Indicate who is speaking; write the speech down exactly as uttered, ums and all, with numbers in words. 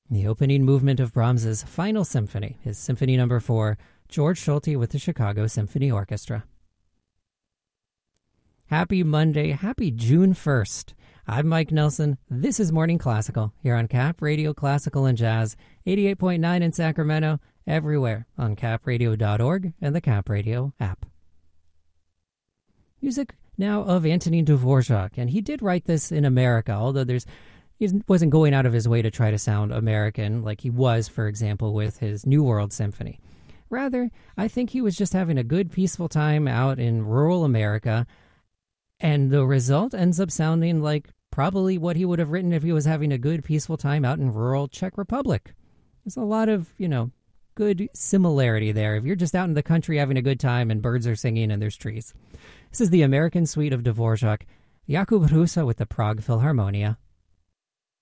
Speaker 1: The opening movement of Brahms's Final Symphony, his Symphony Number Four, George Solti with the Chicago Symphony Orchestra. Happy Monday, happy June first. I'm Mike Nelson. This is Morning Classical here on Cap Radio Classical and Jazz, eighty-eight point nine in Sacramento, everywhere on cap radio dot org and the Cap Radio app. Music now of Antonin Dvorak, and he did write this in America, although there's he wasn't going out of his way to try to sound American like he was, for example, with his New World Symphony. Rather, I think he was just having a good, peaceful time out in rural America, and the result ends up sounding like probably what he would have written if he was having a good, peaceful time out in rural Czech Republic. There's a lot of, you know, good similarity there if you're just out in the country having a good time and birds are singing and there's trees. This is the American Suite of Dvorak, Jakub Hrusa with the Prague Philharmonia.